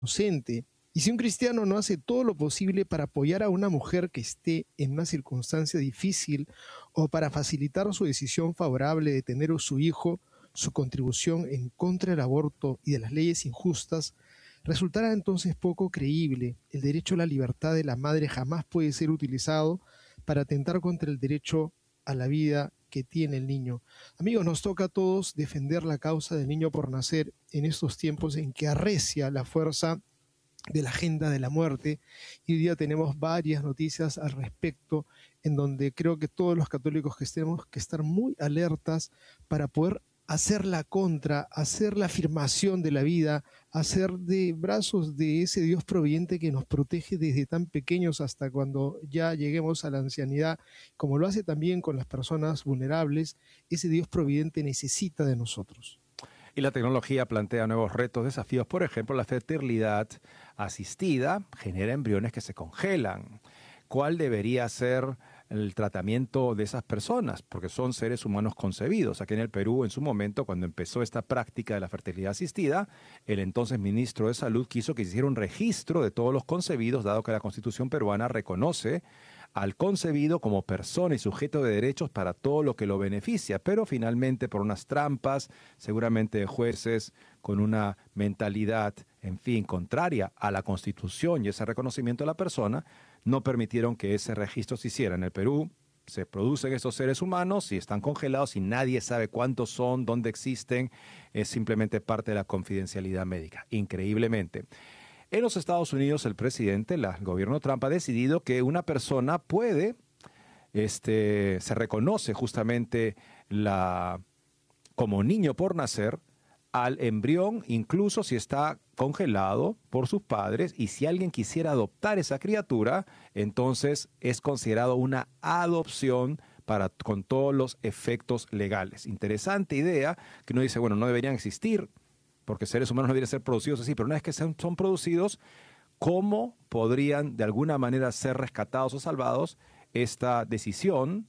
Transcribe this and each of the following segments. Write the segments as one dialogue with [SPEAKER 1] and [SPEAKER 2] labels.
[SPEAKER 1] inocente. Y si un cristiano no hace todo lo posible para apoyar a una mujer que esté en una circunstancia difícil o para facilitar su decisión favorable de tener a su hijo, su contribución en contra del aborto y de las leyes injustas, resultará entonces poco creíble. El derecho a la libertad de la madre jamás puede ser utilizado para atentar contra el derecho a la vida que tiene el niño. Amigos, nos toca a todos defender la causa del niño por nacer en estos tiempos en que arrecia la fuerza de la agenda de la muerte, y hoy día tenemos varias noticias al respecto, en donde creo que todos los católicos que tenemos que estar muy alertas para poder hacer la contra, hacer la afirmación de la vida, hacer de brazos de ese Dios providente que nos protege desde tan pequeños hasta cuando ya lleguemos a la ancianidad, como lo hace también con las personas vulnerables. Ese Dios providente necesita de nosotros.
[SPEAKER 2] Y la tecnología plantea nuevos retos, desafíos. Por ejemplo, la fertilidad asistida genera embriones que se congelan. ¿Cuál debería ser el tratamiento de esas personas? Porque son seres humanos concebidos. Aquí en el Perú, en su momento, cuando empezó esta práctica de la fertilidad asistida, el entonces ministro de Salud quiso que se hiciera un registro de todos los concebidos, dado que la Constitución peruana reconoce al concebido como persona y sujeto de derechos para todo lo que lo beneficia, pero finalmente por unas trampas, seguramente de jueces con una mentalidad, en fin, contraria a la Constitución y ese reconocimiento de la persona, no permitieron que ese registro se hiciera. En el Perú se producen estos seres humanos y están congelados y nadie sabe cuántos son, dónde existen, es simplemente parte de la confidencialidad médica, increíblemente. En los Estados Unidos, el presidente, el gobierno Trump ha decidido que una persona puede, se reconoce justamente como niño por nacer al embrión, incluso si está congelado por sus padres, y si alguien quisiera adoptar esa criatura, entonces es considerado una adopción con todos los efectos legales. Interesante idea que uno dice, bueno, no deberían existir, porque seres humanos no deberían ser producidos así, pero una vez que son producidos, ¿cómo podrían de alguna manera ser rescatados o salvados? Esta decisión,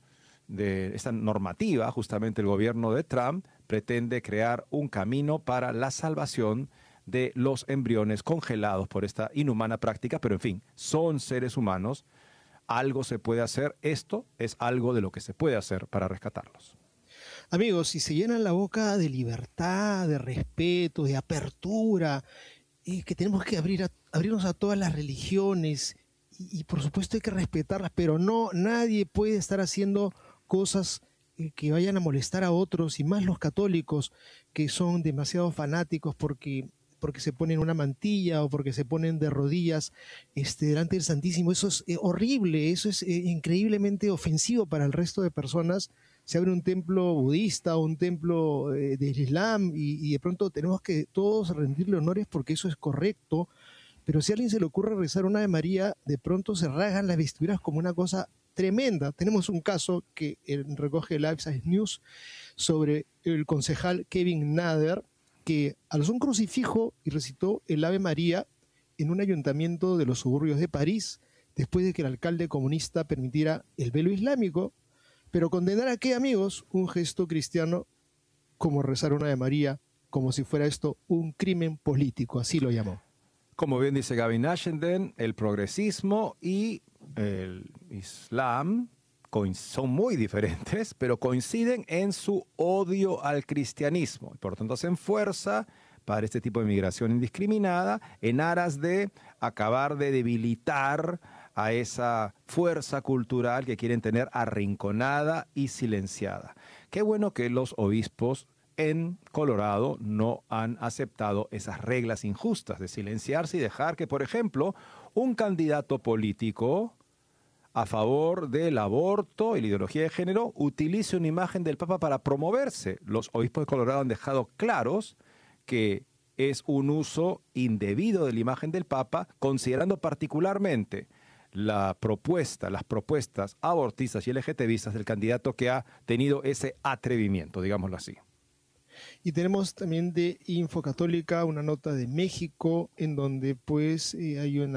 [SPEAKER 2] esta normativa, justamente el gobierno de Trump pretende crear un camino para la salvación de los embriones congelados por esta inhumana práctica, pero en fin, son seres humanos, algo se puede hacer, esto es algo de lo que se puede hacer para rescatarlos.
[SPEAKER 1] Amigos, si se llenan la boca de libertad, de respeto, de apertura, que tenemos que abrirnos a todas las religiones y por supuesto hay que respetarlas, pero no, nadie puede estar haciendo cosas que vayan a molestar a otros, y más los católicos que son demasiado fanáticos porque se ponen una mantilla o porque se ponen de rodillas delante del Santísimo. Eso es horrible, eso es increíblemente ofensivo para el resto de personas. Se abre un templo budista o un templo del Islam y de pronto tenemos que todos rendirle honores porque eso es correcto, pero si a alguien se le ocurre rezar una Ave María, de pronto se rasgan las vestiduras como una cosa tremenda. Tenemos un caso que recoge Life Science News sobre el concejal Kevin Nader, que alzó un crucifijo y recitó el Ave María en un ayuntamiento de los suburbios de París, después de que el alcalde comunista permitiera el velo islámico. Pero condenar a qué, amigos, un gesto cristiano como rezar una Ave María, como si fuera esto un crimen político, así lo llamó.
[SPEAKER 2] Como bien dice Gavin Ashenden, el progresismo y el Islam son muy diferentes, pero coinciden en su odio al cristianismo. Por lo tanto, hacen fuerza para este tipo de migración indiscriminada en aras de acabar de debilitar a esa fuerza cultural que quieren tener arrinconada y silenciada. Qué bueno que los obispos en Colorado no han aceptado esas reglas injustas de silenciarse y dejar que, por ejemplo, un candidato político a favor del aborto y la ideología de género utilice una imagen del Papa para promoverse. Los obispos de Colorado han dejado claros que es un uso indebido de la imagen del Papa, considerando particularmente las propuestas abortistas y LGTBistas del candidato que ha tenido ese atrevimiento, digámoslo así.
[SPEAKER 1] Y tenemos también de Info Católica una nota de México en donde pues hay un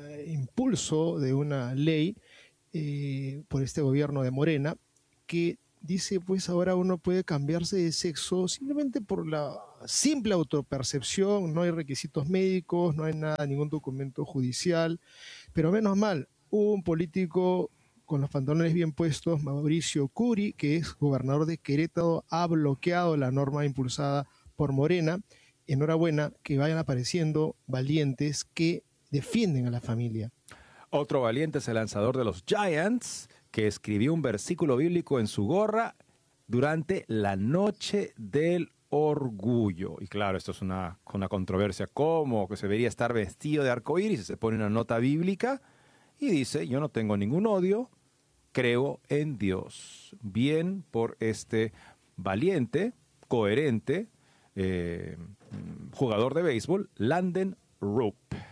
[SPEAKER 1] impulso de una ley por este gobierno de Morena que dice, pues ahora uno puede cambiarse de sexo simplemente por la simple autopercepción, no hay requisitos médicos, no hay nada, ningún documento judicial, pero menos mal, un político con los pantalones bien puestos, Mauricio Curi, que es gobernador de Querétaro, ha bloqueado la norma impulsada por Morena. Enhorabuena, que vayan apareciendo valientes que defienden a la familia.
[SPEAKER 2] Otro valiente es el lanzador de los Giants, que escribió un versículo bíblico en su gorra durante la noche del orgullo. Y claro, esto es una controversia. ¿Cómo que se debería estar vestido de arcoíris? Se pone una nota bíblica y dice, yo no tengo ningún odio, creo en Dios. Bien por este valiente, coherente, jugador de béisbol, Landen Rupp.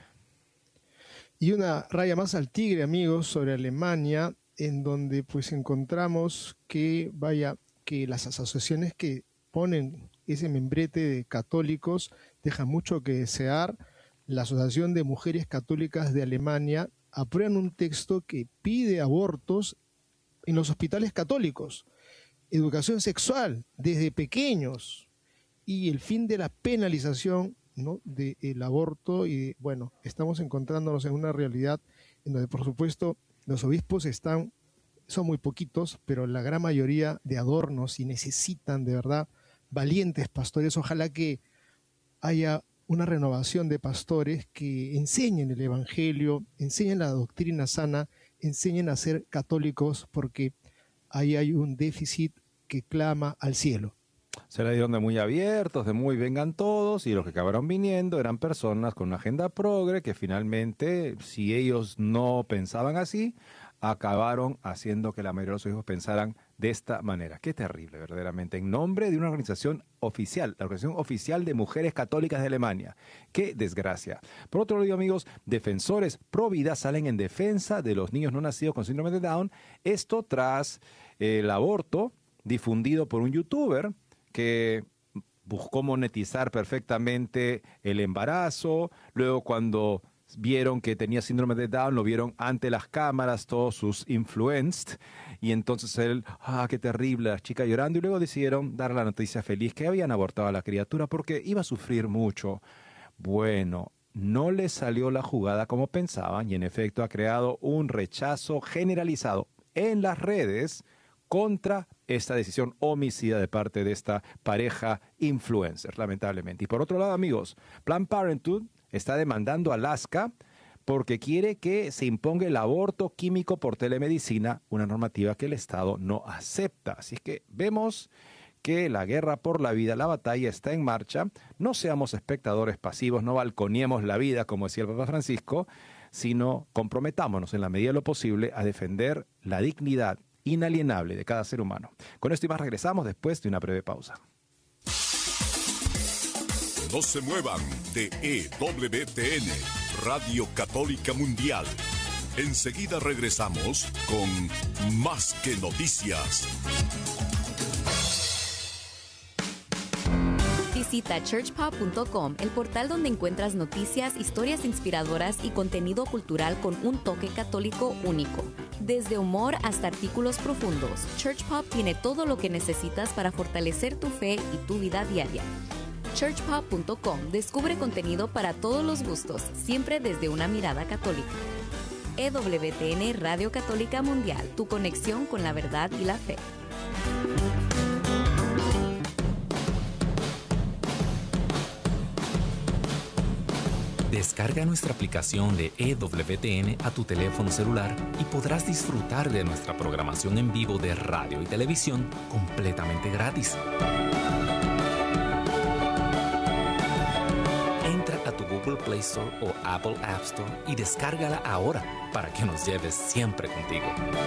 [SPEAKER 1] Y una raya más al tigre, amigos, sobre Alemania, en donde pues encontramos que, que las asociaciones que ponen ese membrete de católicos dejan mucho que desear. La Asociación de Mujeres Católicas de Alemania aprueban un texto que pide abortos en los hospitales católicos, educación sexual desde pequeños y el fin de la penalización, ¿no?, del aborto. Y bueno, estamos encontrándonos en una realidad en donde, por supuesto, los obispos son muy poquitos, pero la gran mayoría de adornos, y necesitan de verdad valientes pastores. Ojalá que haya una renovación de pastores que enseñen el evangelio, enseñen la doctrina sana, enseñen a ser católicos, porque ahí hay un déficit que clama al cielo.
[SPEAKER 2] Se la dieron de muy abiertos, de muy vengan todos, y los que acabaron viniendo eran personas con una agenda progre que finalmente, si ellos no pensaban así, acabaron haciendo que la mayoría de los hijos pensaran de esta manera. Qué terrible, verdaderamente, en nombre de una organización oficial, la Organización Oficial de Mujeres Católicas de Alemania. Qué desgracia. Por otro lado, amigos, defensores pro vida salen en defensa de los niños no nacidos con síndrome de Down, esto tras el aborto difundido por un youtuber que buscó monetizar perfectamente el embarazo. Luego, cuando vieron que tenía síndrome de Down, lo vieron ante las cámaras, todos sus influenced, y entonces él, qué terrible, la chica llorando, y luego decidieron dar la noticia feliz que habían abortado a la criatura porque iba a sufrir mucho. Bueno, no le salió la jugada como pensaban, y en efecto ha creado un rechazo generalizado en las redes contra esta decisión homicida de parte de esta pareja influencer, lamentablemente. Y por otro lado, amigos, Planned Parenthood está demandando a Alaska porque quiere que se imponga el aborto químico por telemedicina, una normativa que el Estado no acepta. Así que vemos que la guerra por la vida, la batalla está en marcha. No seamos espectadores pasivos, no balconiemos la vida, como decía el Papa Francisco, sino comprometámonos en la medida de lo posible a defender la dignidad inalienable de cada ser humano. Con esto y más regresamos después de una breve pausa.
[SPEAKER 3] No se muevan de EWTN, Radio Católica Mundial. Enseguida regresamos con Más que Noticias.
[SPEAKER 4] Visita churchpop.com, el portal donde encuentras noticias, historias inspiradoras y contenido cultural con un toque católico único. Desde humor hasta artículos profundos, Churchpop tiene todo lo que necesitas para fortalecer tu fe y tu vida diaria. churchpop.com descubre contenido para todos los gustos, siempre desde una mirada católica. EWTN Radio Católica Mundial, tu conexión con la verdad y la fe.
[SPEAKER 5] Descarga nuestra aplicación de EWTN a tu teléfono celular y podrás disfrutar de nuestra programación en vivo de radio y televisión completamente gratis. Entra a tu Google Play Store o Apple App Store y descárgala ahora para que nos lleves siempre contigo.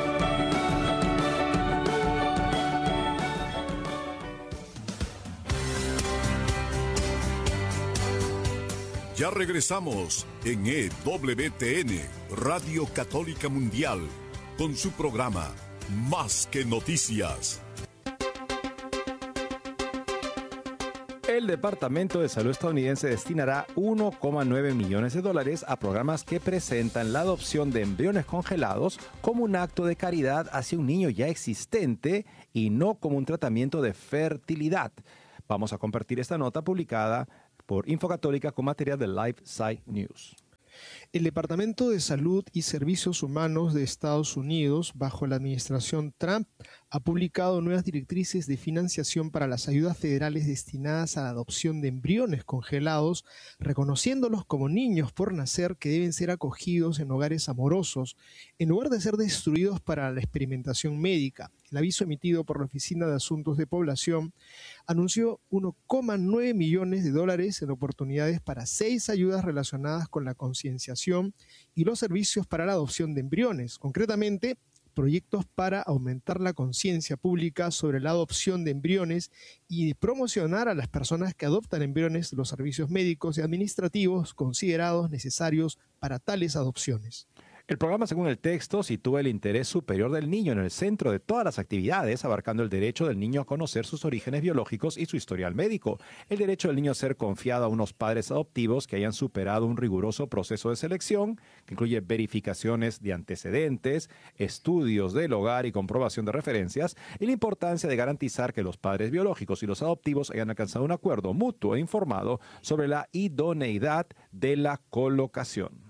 [SPEAKER 3] Ya regresamos en EWTN, Radio Católica Mundial, con su programa Más que Noticias.
[SPEAKER 2] El Departamento de Salud estadounidense destinará $1,9 millones a programas que presentan la adopción de embriones congelados como un acto de caridad hacia un niño ya existente y no como un tratamiento de fertilidad. Vamos a compartir esta nota publicada por Infocatólica con material de LifeSite News.
[SPEAKER 1] El Departamento de Salud y Servicios Humanos de Estados Unidos, bajo la administración Trump, ha publicado nuevas directrices de financiación para las ayudas federales destinadas a la adopción de embriones congelados, reconociéndolos como niños por nacer que deben ser acogidos en hogares amorosos, en lugar de ser destruidos para la experimentación médica. El aviso emitido por la Oficina de Asuntos de Población anunció $1,9 millones en oportunidades para 6 ayudas relacionadas con la concienciación y los servicios para la adopción de embriones. Concretamente, proyectos para aumentar la conciencia pública sobre la adopción de embriones y promocionar a las personas que adoptan embriones los servicios médicos y administrativos considerados necesarios para tales adopciones.
[SPEAKER 2] El programa, según el texto, sitúa el interés superior del niño en el centro de todas las actividades, abarcando el derecho del niño a conocer sus orígenes biológicos y su historial médico, el derecho del niño a ser confiado a unos padres adoptivos que hayan superado un riguroso proceso de selección, que incluye verificaciones de antecedentes, estudios del hogar y comprobación de referencias, y la importancia de garantizar que los padres biológicos y los adoptivos hayan alcanzado un acuerdo mutuo e informado sobre la idoneidad de la colocación.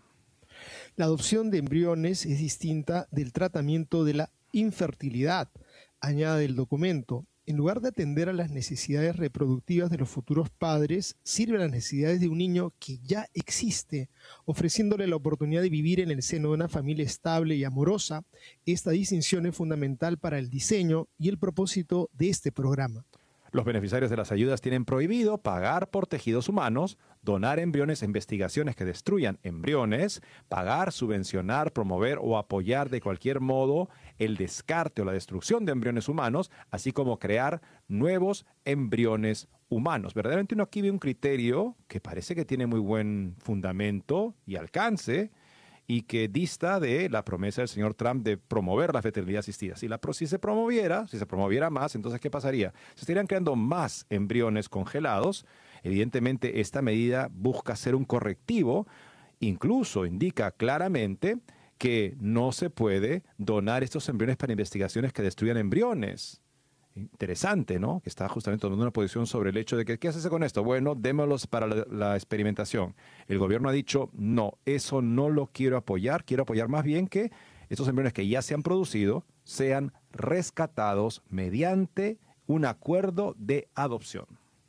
[SPEAKER 1] La adopción de embriones es distinta del tratamiento de la infertilidad, añade el documento. En lugar de atender a las necesidades reproductivas de los futuros padres, sirve a las necesidades de un niño que ya existe, ofreciéndole la oportunidad de vivir en el seno de una familia estable y amorosa. Esta distinción es fundamental para el diseño y el propósito de este programa.
[SPEAKER 2] Los beneficiarios de las ayudas tienen prohibido pagar por tejidos humanos, donar embriones a investigaciones que destruyan embriones, pagar, subvencionar, promover o apoyar de cualquier modo el descarte o la destrucción de embriones humanos, así como crear nuevos embriones humanos. Verdaderamente uno aquí ve un criterio que parece que tiene muy buen fundamento y alcance, y que dista de la promesa del señor Trump de promover la fertilidad asistida. Si se promoviera más, entonces ¿qué pasaría? Se estarían creando más embriones congelados. Evidentemente, esta medida busca ser un correctivo, incluso indica claramente que no se puede donar estos embriones para investigaciones que destruyan embriones. Interesante, ¿no? Que está justamente tomando una posición sobre el hecho de que, ¿qué hace con esto? Bueno, démoslos para la experimentación. El gobierno ha dicho, no, eso no lo quiero apoyar más bien que estos embriones que ya se han producido sean rescatados mediante un acuerdo de adopción.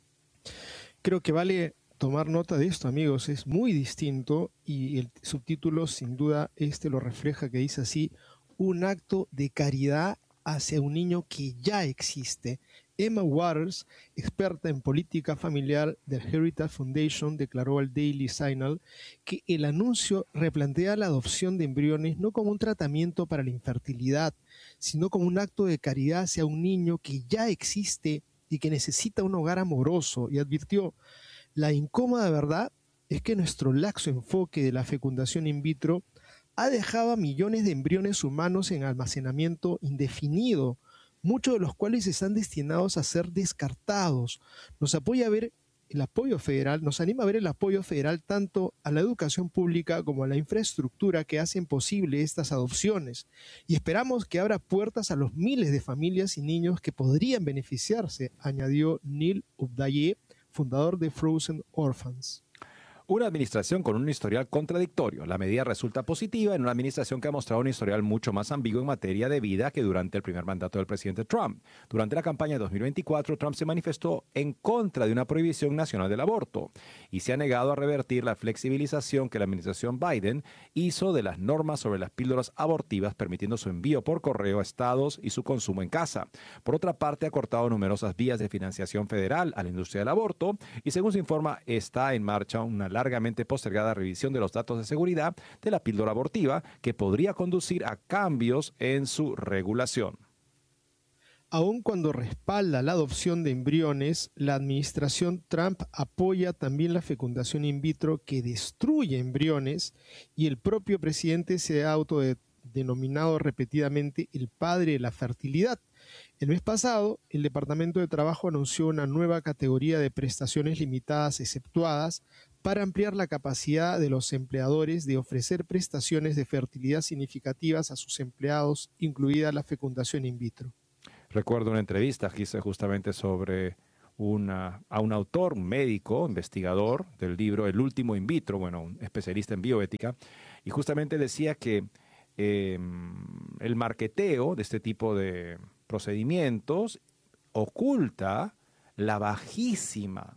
[SPEAKER 1] Creo que vale tomar nota de esto, amigos, es muy distinto y el subtítulo sin duda lo refleja, que dice así: un acto de caridad hacia un niño que ya existe. Emma Waters, experta en política familiar del Heritage Foundation, declaró al Daily Signal que el anuncio replantea la adopción de embriones no como un tratamiento para la infertilidad, sino como un acto de caridad hacia un niño que ya existe y que necesita un hogar amoroso, y advirtió: la incómoda verdad es que nuestro laxo enfoque de la fecundación in vitro ha dejado a millones de embriones humanos en almacenamiento indefinido, muchos de los cuales están destinados a ser descartados. Nos anima a ver el apoyo federal tanto a la educación pública como a la infraestructura que hacen posible estas adopciones. Y esperamos que abra puertas a los miles de familias y niños que podrían beneficiarse, añadió Neil Ubdaye, fundador de Frozen Orphans.
[SPEAKER 2] Una administración con un historial contradictorio. La medida resulta positiva en una administración que ha mostrado un historial mucho más ambiguo en materia de vida que durante el primer mandato del presidente Trump. Durante la campaña de 2024, Trump se manifestó en contra de una prohibición nacional del aborto y se ha negado a revertir la flexibilización que la administración Biden hizo de las normas sobre las píldoras abortivas, permitiendo su envío por correo a estados y su consumo en casa. Por otra parte, ha cortado numerosas vías de financiación federal a la industria del aborto y, según se informa, está en marcha una largamente postergada revisión de los datos de seguridad de la píldora abortiva que podría conducir a cambios en su regulación.
[SPEAKER 1] Aun cuando respalda la adopción de embriones, la administración Trump apoya también la fecundación in vitro que destruye embriones, y el propio presidente se ha autodenominado repetidamente el padre de la fertilidad. El mes pasado, el Departamento de Trabajo anunció una nueva categoría de prestaciones limitadas exceptuadas para ampliar la capacidad de los empleadores de ofrecer prestaciones de fertilidad significativas a sus empleados, incluida la fecundación in vitro.
[SPEAKER 2] Recuerdo una entrevista que hice justamente sobre a un autor, un médico, investigador del libro El último in vitro, bueno, un especialista en bioética, y justamente decía que el marketeo de este tipo de procedimientos oculta la bajísima,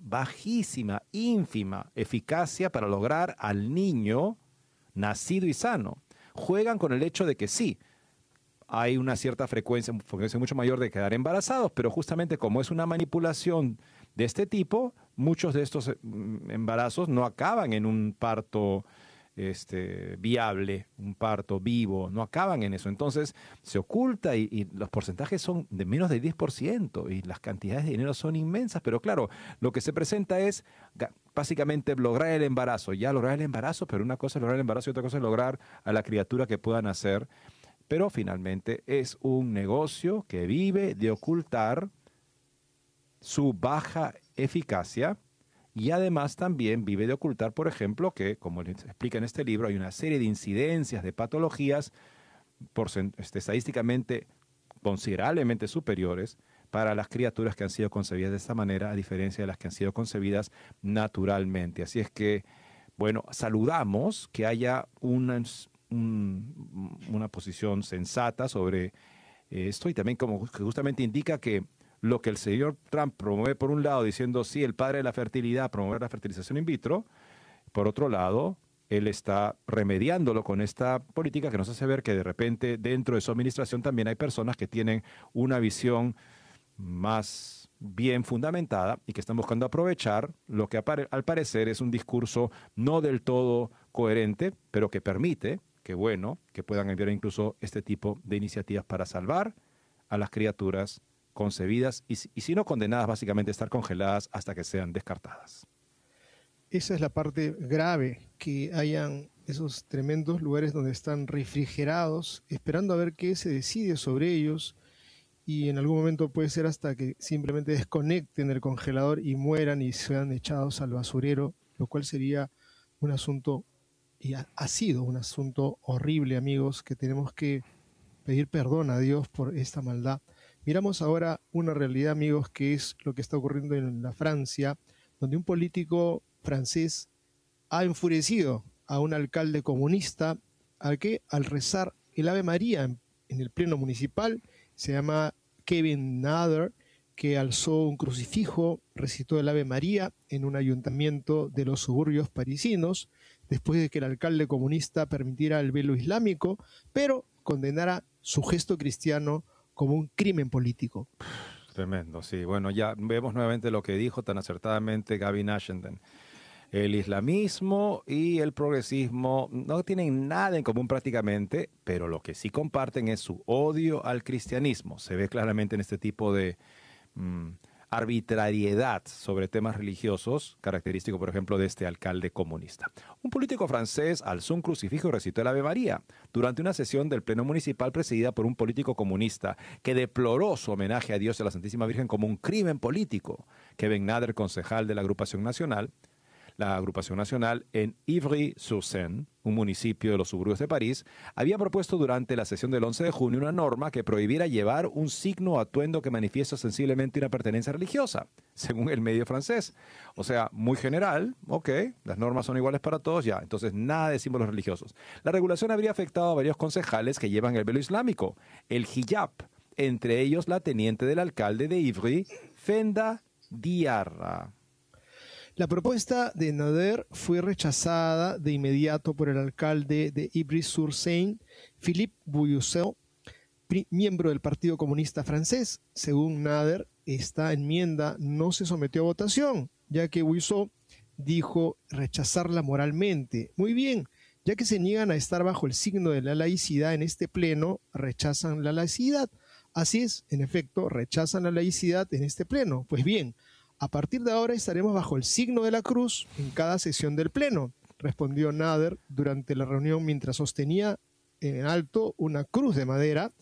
[SPEAKER 2] ínfima eficacia para lograr al niño nacido y sano. Juegan con el hecho de que sí, hay una cierta frecuencia mucho mayor de quedar embarazados, pero justamente como es una manipulación de este tipo, muchos de estos embarazos no acaban en un parto viable, un parto vivo, no acaban en eso. Entonces se oculta y los porcentajes son de menos del 10% y las cantidades de dinero son inmensas, pero claro, lo que se presenta es básicamente lograr el embarazo, pero una cosa es lograr el embarazo y otra cosa es lograr a la criatura que pueda nacer. Pero finalmente es un negocio que vive de ocultar su baja eficacia y además también vive de ocultar, por ejemplo, que, como les explica en este libro, hay una serie de incidencias de patologías estadísticamente considerablemente superiores para las criaturas que han sido concebidas de esta manera, a diferencia de las que han sido concebidas naturalmente. Así es que, bueno, saludamos que haya una posición sensata sobre esto y también como que justamente indica que lo que el señor Trump promueve por un lado diciendo sí, el padre de la fertilidad, promover la fertilización in vitro, por otro lado, él está remediándolo con esta política que nos hace ver que de repente dentro de su administración también hay personas que tienen una visión más bien fundamentada y que están buscando aprovechar lo que al parecer es un discurso no del todo coherente, pero que permite que puedan enviar incluso este tipo de iniciativas para salvar a las criaturas concebidas y si no condenadas, básicamente estar congeladas hasta que sean descartadas.
[SPEAKER 1] Esa es la parte grave, que hayan esos tremendos lugares donde están refrigerados, esperando a ver qué se decide sobre ellos, y en algún momento puede ser hasta que simplemente desconecten el congelador y mueran y sean echados al basurero, lo cual sería un asunto, y ha sido un asunto horrible, amigos, que tenemos que pedir perdón a Dios por esta maldad. Miramos ahora una realidad, amigos, que es lo que está ocurriendo en la Francia, donde un político francés ha enfurecido a un alcalde comunista al rezar el Ave María en el pleno municipal. Se llama Kevin Nader, que alzó un crucifijo, recitó el Ave María en un ayuntamiento de los suburbios parisinos, después de que el alcalde comunista permitiera el velo islámico, pero condenara su gesto cristiano como un crimen político.
[SPEAKER 2] Tremendo, sí. Bueno, ya vemos nuevamente lo que dijo tan acertadamente Gavin Ashenden. El islamismo y el progresismo no tienen nada en común prácticamente, pero lo que sí comparten es su odio al cristianismo. Se ve claramente en este tipo de arbitrariedad sobre temas religiosos, característico, por ejemplo, de este alcalde comunista. Un político francés alzó un crucifijo y recitó el Ave María durante una sesión del Pleno Municipal presidida por un político comunista que deploró su homenaje a Dios y a la Santísima Virgen como un crimen político. Kevin Nader, concejal de la Agrupación Nacional en Ivry-sur-Seine, un municipio de los suburbios de París, había propuesto durante la sesión del 11 de junio una norma que prohibiera llevar un signo o atuendo que manifiesta sensiblemente una pertenencia religiosa, según el medio francés. O sea, muy general, las normas son iguales para todos, ya, entonces nada de símbolos religiosos. La regulación habría afectado a varios concejales que llevan el velo islámico, el hijab, entre ellos la teniente del alcalde de Ivry, Fenda Diarra.
[SPEAKER 1] La propuesta de Nader fue rechazada de inmediato por el alcalde de Ivry-sur-Seine, Philippe Bouyousseau, miembro del Partido Comunista Francés. Según Nader, esta enmienda no se sometió a votación, ya que Bouyousseau dijo rechazarla moralmente. Muy bien, ya que se niegan a estar bajo el signo de la laicidad en este pleno, rechazan la laicidad. Así es, en efecto, rechazan la laicidad en este pleno. Pues bien, a partir de ahora estaremos bajo el signo de la cruz en cada sesión del Pleno, respondió Nader durante la reunión mientras sostenía en alto una cruz de madera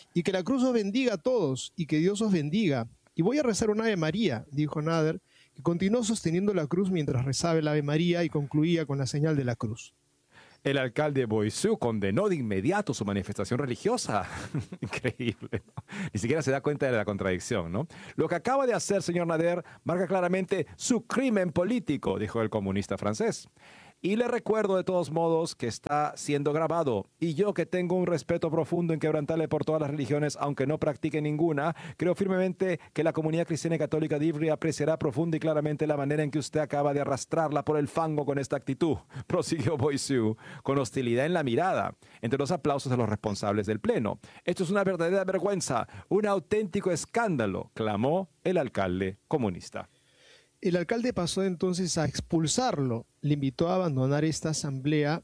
[SPEAKER 1] Y que la cruz os bendiga a todos y que Dios os bendiga. Y voy a rezar un Ave María, dijo Nader, que continuó sosteniendo la cruz mientras rezaba el Ave María y concluía con la señal de la cruz.
[SPEAKER 2] El alcalde Boissou condenó de inmediato su manifestación religiosa. Increíble, ¿no? Ni siquiera se da cuenta de la contradicción, ¿no? Lo que acaba de hacer, señor Nader, marca claramente su crimen político, dijo el comunista francés. Y le recuerdo de todos modos que está siendo grabado. Y yo, que tengo un respeto profundo e inquebrantable por todas las religiones, aunque no practique ninguna, creo firmemente que la comunidad cristiana y católica de Ivry apreciará profunda y claramente la manera en que usted acaba de arrastrarla por el fango con esta actitud, prosiguió Boissou, con hostilidad en la mirada, entre los aplausos de los responsables del pleno. Esto es una verdadera vergüenza, un auténtico escándalo, clamó el alcalde comunista.
[SPEAKER 1] El alcalde pasó entonces a expulsarlo. Le invito a abandonar esta asamblea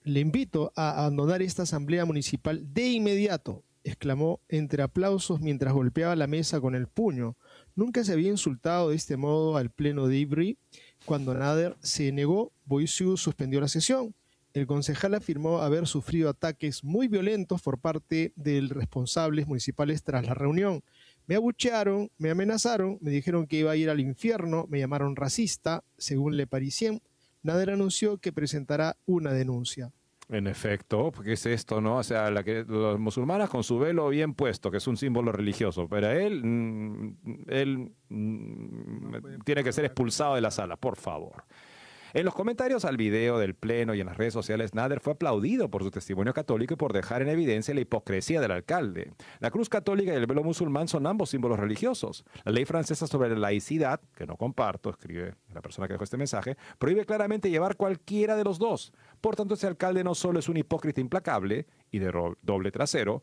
[SPEAKER 1] municipal de inmediato, exclamó entre aplausos mientras golpeaba la mesa con el puño. Nunca se había insultado de este modo al pleno de Ivry. Cuando Nader se negó, Boissou suspendió la sesión. El concejal afirmó haber sufrido ataques muy violentos por parte de los responsables municipales tras la reunión. Me abuchearon, me amenazaron, me dijeron que iba a ir al infierno, me llamaron racista, según Le Parisien. Nader anunció que presentará una denuncia.
[SPEAKER 2] En efecto, porque es esto, ¿no? O sea, los musulmanes con su velo bien puesto, que es un símbolo religioso, pero él tiene que ser expulsado de la sala, por favor. En los comentarios al video del pleno y en las redes sociales, Nader fue aplaudido por su testimonio católico y por dejar en evidencia la hipocresía del alcalde. La cruz católica y el velo musulmán son ambos símbolos religiosos. La ley francesa sobre la laicidad, que no comparto, escribe la persona que dejó este mensaje, prohíbe claramente llevar cualquiera de los dos. Por tanto, ese alcalde no solo es un hipócrita implacable y de doble rasero,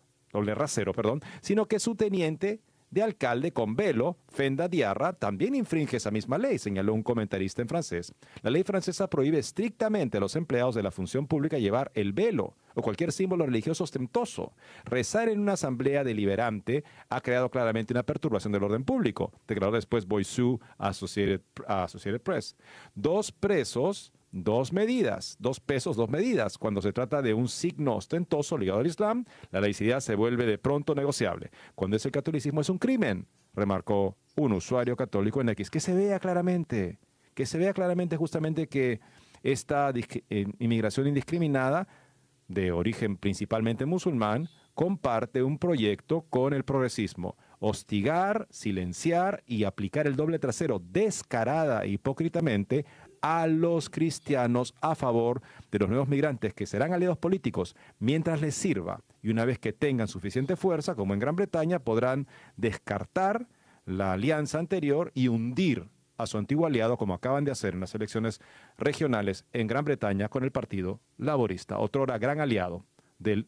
[SPEAKER 2] sino que su teniente de alcalde con velo, Fenda Diarra, también infringe esa misma ley, señaló un comentarista en francés. La ley francesa prohíbe estrictamente a los empleados de la función pública llevar el velo o cualquier símbolo religioso ostentoso. Rezar en una asamblea deliberante ha creado claramente una perturbación del orden público, declaró después Boissou a Associated Press. 2 presos, 2 medidas, 2 pesos, 2 medidas. Cuando se trata de un signo ostentoso ligado al Islam, la laicidad se vuelve de pronto negociable. Cuando es el catolicismo es un crimen, remarcó un usuario católico en X. Que se vea claramente justamente que esta inmigración indiscriminada, de origen principalmente musulmán, comparte un proyecto con el progresismo. Hostigar, silenciar y aplicar el doble trasero descarada e hipócritamente a los cristianos a favor de los nuevos migrantes que serán aliados políticos mientras les sirva. Y una vez que tengan suficiente fuerza, como en Gran Bretaña, podrán descartar la alianza anterior y hundir a su antiguo aliado, como acaban de hacer en las elecciones regionales en Gran Bretaña con el Partido Laborista, otrora gran aliado de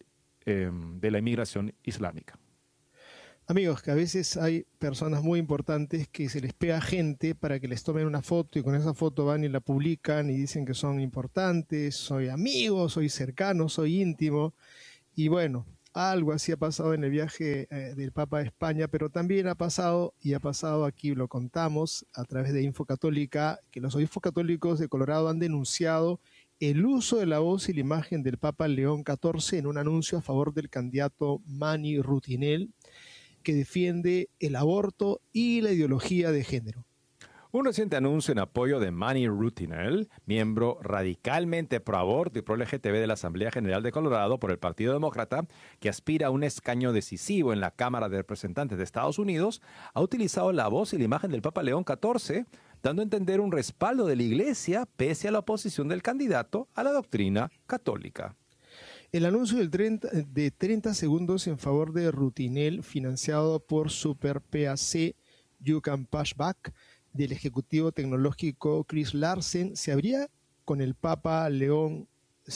[SPEAKER 2] la inmigración islámica.
[SPEAKER 1] Amigos, que a veces hay personas muy importantes que se les pega gente para que les tomen una foto y con esa foto van y la publican y dicen que son importantes, soy amigo, soy cercano, soy íntimo. Y bueno, algo así ha pasado en el viaje del Papa a España, pero también ha pasado aquí, lo contamos a través de Info Católica, que los obispos católicos de Colorado han denunciado el uso de la voz y la imagen del Papa León XIV en un anuncio a favor del candidato Mani Rutinel, que defiende el aborto y la ideología de género.
[SPEAKER 2] Un reciente anuncio en apoyo de Mani Rutinel, miembro radicalmente pro-aborto y pro-LGTB de la Asamblea General de Colorado por el Partido Demócrata, que aspira a un escaño decisivo en la Cámara de Representantes de Estados Unidos, ha utilizado la voz y la imagen del Papa León XIV, dando a entender un respaldo de la Iglesia pese a la oposición del candidato a la doctrina católica.
[SPEAKER 1] El anuncio de 30 segundos en favor de Rutinel, financiado por Super PAC You Can Push Back, del ejecutivo tecnológico Chris Larsen, se abría con el Papa León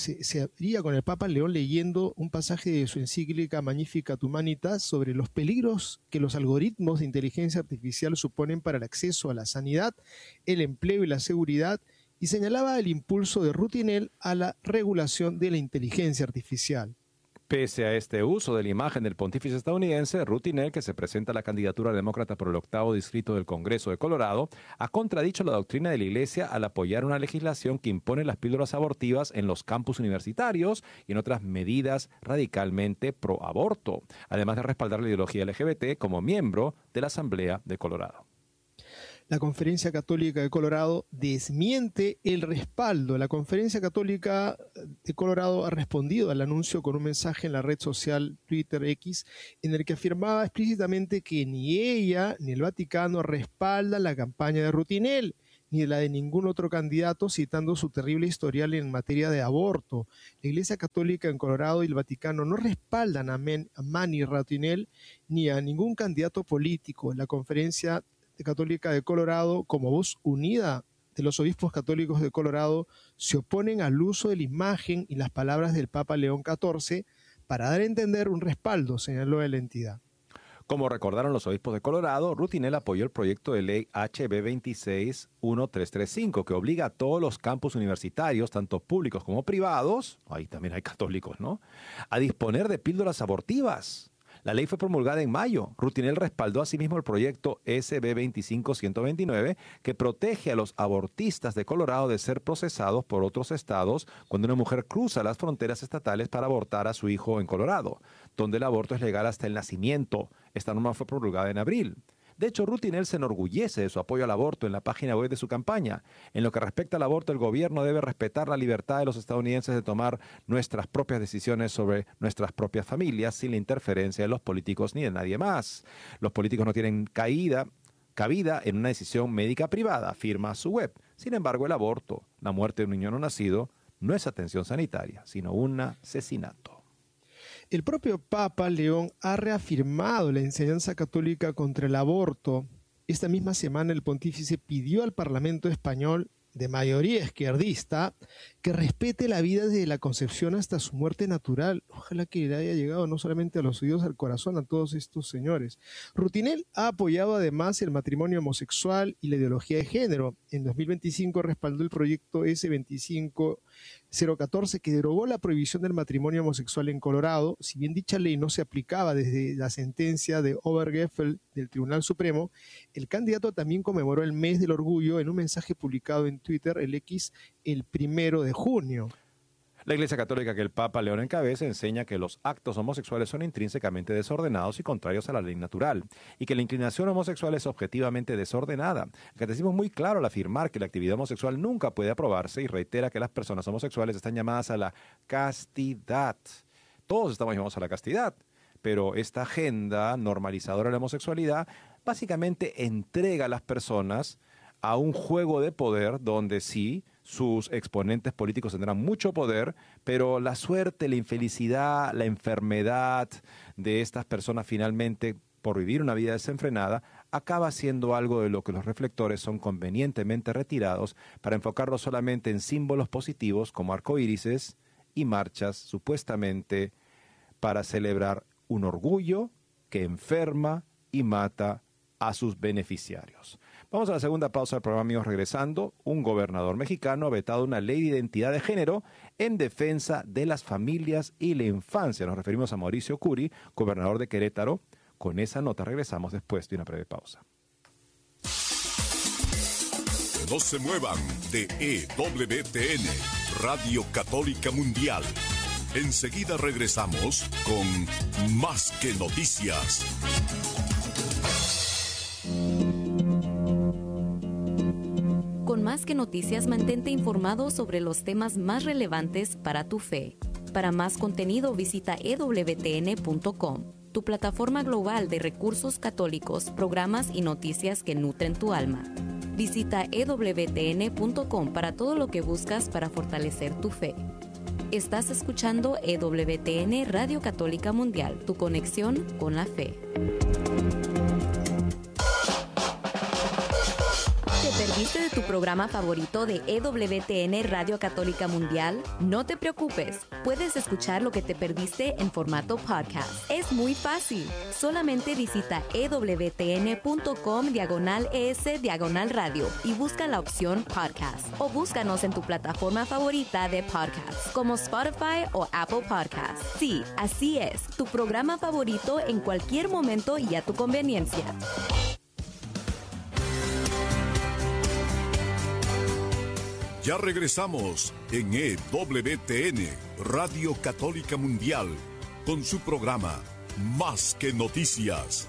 [SPEAKER 1] leyendo un pasaje de su encíclica Magnificat Humanitas sobre los peligros que los algoritmos de inteligencia artificial suponen para el acceso a la sanidad, el empleo y la seguridad, y señalaba el impulso de Rutinel a la regulación de la inteligencia artificial.
[SPEAKER 2] Pese a este uso de la imagen del pontífice estadounidense, Rutinel, que se presenta a la candidatura demócrata por el 8º distrito del Congreso de Colorado, ha contradicho la doctrina de la Iglesia al apoyar una legislación que impone las píldoras abortivas en los campus universitarios y en otras medidas radicalmente pro-aborto, además de respaldar la ideología LGBT como miembro de la Asamblea de Colorado.
[SPEAKER 1] La Conferencia Católica de Colorado desmiente el respaldo. La Conferencia Católica de Colorado ha respondido al anuncio con un mensaje en la red social Twitter X en el que afirmaba explícitamente que ni ella ni el Vaticano respaldan la campaña de Rutinel ni la de ningún otro candidato, citando su terrible historial en materia de aborto. La Iglesia Católica en Colorado y el Vaticano no respaldan a Manny Rutinel ni a ningún candidato político. La Conferencia Católica de Colorado, como voz unida de los obispos católicos de Colorado, se oponen al uso de la imagen y las palabras del Papa León XIV para dar a entender un respaldo, señaló la entidad.
[SPEAKER 2] Como recordaron los obispos de Colorado, Rutinel apoyó el proyecto de ley HB 261335, que obliga a todos los campus universitarios, tanto públicos como privados, ahí también hay católicos, ¿no?, a disponer de píldoras abortivas. La ley fue promulgada en mayo. Rutinel respaldó asimismo el proyecto SB 25129, que protege a los abortistas de Colorado de ser procesados por otros estados cuando una mujer cruza las fronteras estatales para abortar a su hijo en Colorado, donde el aborto es legal hasta el nacimiento. Esta norma fue promulgada en abril. De hecho, Rutinel se enorgullece de su apoyo al aborto en la página web de su campaña. En lo que respecta al aborto, el gobierno debe respetar la libertad de los estadounidenses de tomar nuestras propias decisiones sobre nuestras propias familias sin la interferencia de los políticos ni de nadie más. Los políticos no tienen cabida en una decisión médica privada, afirma su web. Sin embargo, el aborto, la muerte de un niño no nacido, no es atención sanitaria, sino un asesinato.
[SPEAKER 1] El propio Papa León ha reafirmado la enseñanza católica contra el aborto. Esta misma semana el pontífice pidió al Parlamento español, de mayoría izquierdista, que respete la vida desde la concepción hasta su muerte natural. Ojalá que le haya llegado no solamente a los oídos, al corazón a todos estos señores. Rutinel ha apoyado además el matrimonio homosexual y la ideología de género. En 2025 respaldó el proyecto S25014 que derogó la prohibición del matrimonio homosexual en Colorado. Si bien dicha ley no se aplicaba desde la sentencia de Obergefell del Tribunal Supremo, el candidato también conmemoró el mes del orgullo en un mensaje publicado en Twitter, el X, el 1 de junio.
[SPEAKER 2] La Iglesia Católica que el Papa León encabeza enseña que los actos homosexuales son intrínsecamente desordenados y contrarios a la ley natural, y que la inclinación homosexual es objetivamente desordenada. El catecismo es muy claro al afirmar que la actividad homosexual nunca puede aprobarse y reitera que las personas homosexuales están llamadas a la castidad. Todos estamos llamados a la castidad, pero esta agenda normalizadora de la homosexualidad básicamente entrega a las personas a un juego de poder donde sí, sus exponentes políticos tendrán mucho poder, pero la suerte, la infelicidad, la enfermedad de estas personas finalmente, por vivir una vida desenfrenada, acaba siendo algo de lo que los reflectores son convenientemente retirados para enfocarlos solamente en símbolos positivos como arcoírises y marchas supuestamente para celebrar un orgullo que enferma y mata a sus beneficiarios. Vamos a la segunda pausa del programa, amigos. Regresando, un gobernador mexicano ha vetado una ley de identidad de género en defensa de las familias y la infancia. Nos referimos a Mauricio Curi, gobernador de Querétaro. Con esa nota regresamos después de una breve pausa.
[SPEAKER 3] No se muevan de EWTN, Radio Católica Mundial. Enseguida regresamos con Más que Noticias.
[SPEAKER 4] Con Más que Noticias, mantente informado sobre los temas más relevantes para tu fe. Para más contenido, visita ewtn.com, tu plataforma global de recursos católicos, programas y noticias que nutren tu alma. Visita ewtn.com para todo lo que buscas para fortalecer tu fe. Estás escuchando EWTN Radio Católica Mundial, tu conexión con la fe. ¿Te perdiste perdiste de tu programa favorito de EWTN Radio Católica Mundial? No te preocupes, puedes escuchar lo que te perdiste en formato podcast. Es muy fácil. Solamente visita ewtn.com/es/radio y busca la opción podcast. O búscanos en tu plataforma favorita de podcast, como Spotify o Apple Podcasts. Sí, así es, tu programa favorito en cualquier momento y a tu conveniencia.
[SPEAKER 3] Ya regresamos en EWTN, Radio Católica Mundial, con su programa Más que Noticias.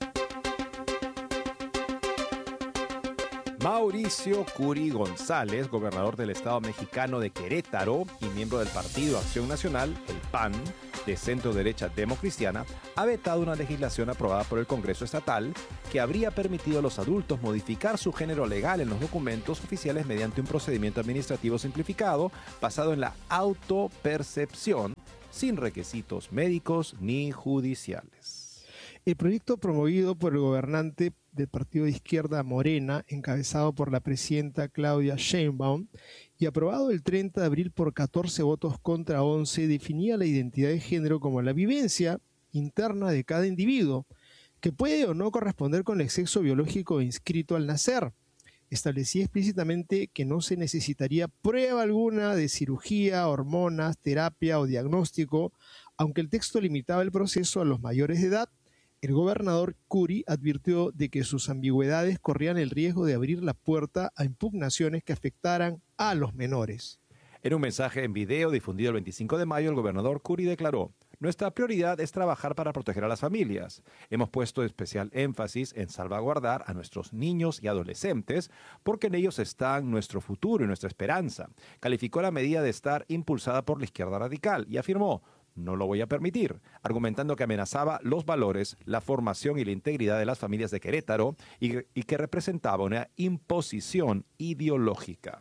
[SPEAKER 2] Mauricio Curi González, gobernador del estado mexicano de Querétaro y miembro del Partido Acción Nacional, el PAN, de centro derecha democristiana, ha vetado una legislación aprobada por el Congreso Estatal que habría permitido a los adultos modificar su género legal en los documentos oficiales mediante un procedimiento administrativo simplificado basado en la autopercepción, sin requisitos médicos ni judiciales.
[SPEAKER 1] El proyecto promovido por el gobernante del partido de izquierda Morena, encabezado por la presidenta Claudia Sheinbaum, y aprobado el 30 de abril por 14 votos contra 11, definía la identidad de género como la vivencia interna de cada individuo, que puede o no corresponder con el sexo biológico inscrito al nacer. Establecía explícitamente que no se necesitaría prueba alguna de cirugía, hormonas, terapia o diagnóstico, aunque el texto limitaba el proceso a los mayores de edad. El gobernador Curi advirtió de que sus ambigüedades corrían el riesgo de abrir la puerta a impugnaciones que afectaran a los menores.
[SPEAKER 2] En un mensaje en video difundido el 25 de mayo, el gobernador Curi declaró: "Nuestra prioridad es trabajar para proteger a las familias. Hemos puesto especial énfasis en salvaguardar a nuestros niños y adolescentes porque en ellos están nuestro futuro y nuestra esperanza". Calificó la medida de estar impulsada por la izquierda radical y afirmó: "No lo voy a permitir", argumentando que amenazaba los valores, la formación y la integridad de las familias de Querétaro y que representaba una imposición ideológica.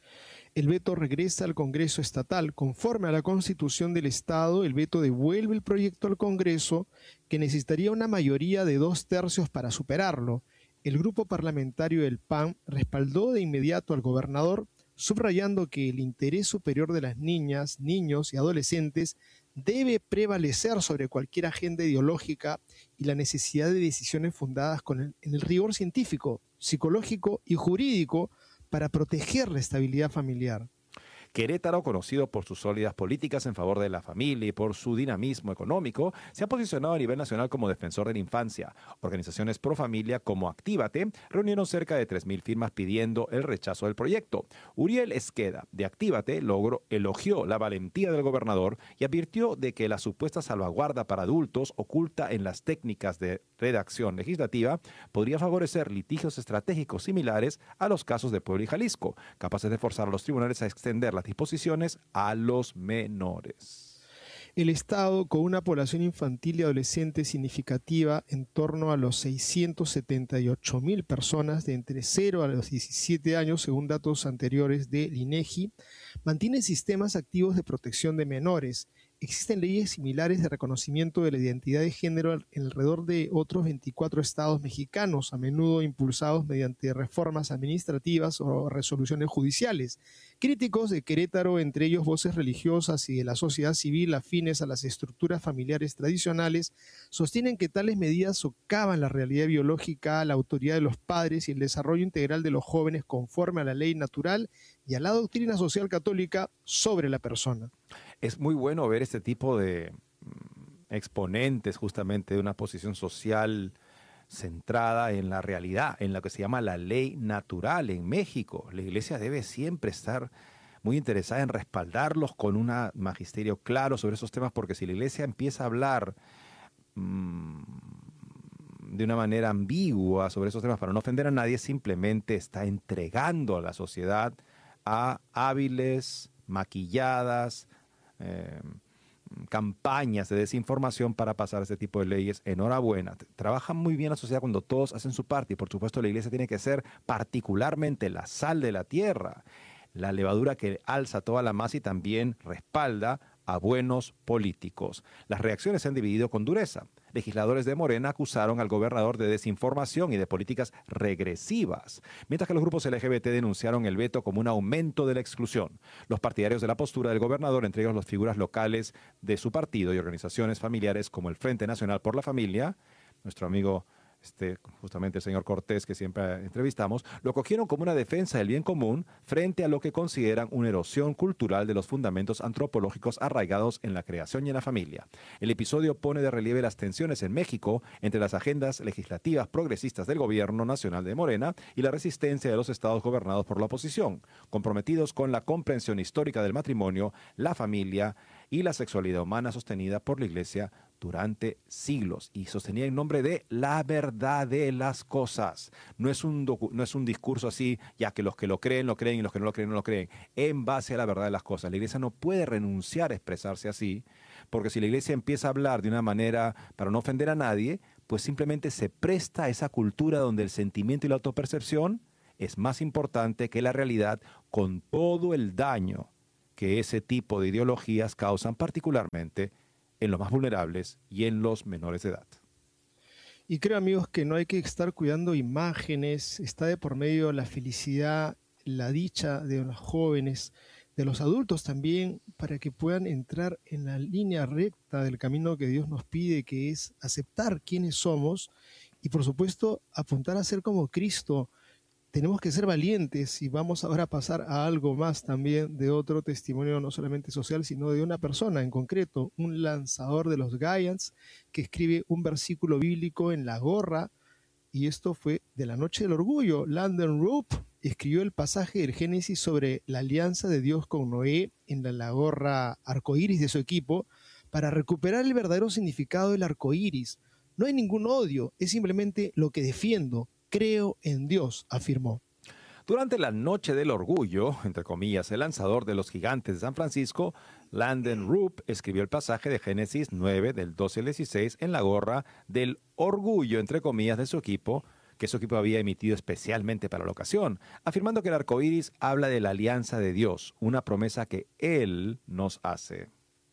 [SPEAKER 1] El veto regresa al Congreso Estatal. Conforme a la Constitución del Estado, el veto devuelve el proyecto al Congreso, que necesitaría una mayoría de 2/3 para superarlo. El grupo parlamentario del PAN respaldó de inmediato al gobernador, subrayando que el interés superior de las niñas, niños y adolescentes debe prevalecer sobre cualquier agenda ideológica y la necesidad de decisiones fundadas en el rigor científico, psicológico y jurídico para proteger la estabilidad familiar.
[SPEAKER 2] Querétaro, conocido por sus sólidas políticas en favor de la familia y por su dinamismo económico, se ha posicionado a nivel nacional como defensor de la infancia. Organizaciones pro familia como Actívate reunieron cerca de 3,000 firmas pidiendo el rechazo del proyecto. Uriel Esqueda, de Actívate, elogió la valentía del gobernador y advirtió de que la supuesta salvaguarda para adultos oculta en las técnicas de redacción legislativa podría favorecer litigios estratégicos similares a los casos de Puebla y Jalisco, capaces de forzar a los tribunales a extender las disposiciones a los menores.
[SPEAKER 1] El Estado, con una población infantil y adolescente significativa en torno a los 678,000 personas de entre 0 a los 17 años, según datos anteriores del INEGI, mantiene sistemas activos de protección de menores. Existen leyes similares de reconocimiento de la identidad de género en alrededor de otros 24 estados mexicanos, a menudo impulsados mediante reformas administrativas o resoluciones judiciales. Críticos de Querétaro, entre ellos voces religiosas y de la sociedad civil afines a las estructuras familiares tradicionales, sostienen que tales medidas socavan la realidad biológica, la autoridad de los padres y el desarrollo integral de los jóvenes conforme a la ley natural y a la doctrina social católica sobre la persona.
[SPEAKER 2] Es muy bueno ver este tipo de exponentes justamente de una posición social centrada en la realidad, en lo que se llama la ley natural en México. La Iglesia debe siempre estar muy interesada en respaldarlos con un magisterio claro sobre esos temas, porque si la Iglesia empieza a hablar de una manera ambigua sobre esos temas para no ofender a nadie, simplemente está entregando a la sociedad a hábiles, maquilladas, campañas de desinformación para pasar este tipo de leyes. Enhorabuena. Trabajan muy bien la sociedad cuando todos hacen su parte y por supuesto la Iglesia tiene que ser particularmente la sal de la tierra, la levadura que alza toda la masa y también respalda a buenos políticos. Las reacciones se han dividido con dureza. legisladores de Morena acusaron al gobernador de desinformación y de políticas regresivas, mientras que los grupos LGBT denunciaron el veto como un aumento de la exclusión. Los partidarios de la postura del gobernador, entre ellos las figuras locales de su partido y organizaciones familiares como el Frente Nacional por la Familia, nuestro amigo justamente el señor Cortés, que siempre entrevistamos, lo cogieron como una defensa del bien común frente a lo que consideran una erosión cultural de los fundamentos antropológicos arraigados en la creación y en la familia. El episodio pone de relieve las tensiones en México entre las agendas legislativas progresistas del gobierno nacional de Morena y la resistencia de los estados gobernados por la oposición, comprometidos con la comprensión histórica del matrimonio, la familia y la sexualidad humana sostenida por la Iglesia durante siglos y sostenía en nombre de la verdad de las cosas. No es un discurso así, ya que los que lo creen y los que no lo creen no lo creen, en base a la verdad de las cosas. La Iglesia no puede renunciar a expresarse así, porque si la Iglesia empieza a hablar de una manera para no ofender a nadie, pues simplemente se presta a esa cultura donde el sentimiento y la autopercepción es más importante que la realidad, con todo el daño que ese tipo de ideologías causan particularmente en los más vulnerables y en los menores de edad.
[SPEAKER 1] Y creo, amigos, que no hay que estar cuidando imágenes, está de por medio la felicidad, la dicha de los jóvenes, de los adultos también, para que puedan entrar en la línea recta del camino que Dios nos pide, que es aceptar quiénes somos y, por supuesto, apuntar a ser como Cristo. Tenemos que ser valientes y vamos ahora a pasar a algo más también de otro testimonio, no solamente social, sino de una persona en concreto, un lanzador de los Giants que escribe un versículo bíblico en la gorra, y esto fue de la Noche del Orgullo. Landon Roop escribió el pasaje del Génesis sobre la alianza de Dios con Noé en la gorra arcoíris de su equipo para recuperar el verdadero significado del arcoíris. No hay ningún odio, es simplemente lo que defiendo. Creo en Dios, afirmó.
[SPEAKER 2] Durante la Noche del Orgullo, entre comillas, el lanzador de los Gigantes de San Francisco, Landon Roop, escribió el pasaje de Génesis 9, del 12 al 16, en la gorra del orgullo, entre comillas, de su equipo, que su equipo había emitido especialmente para la ocasión, afirmando que el arco iris habla de la alianza de Dios, una promesa que Él nos hace.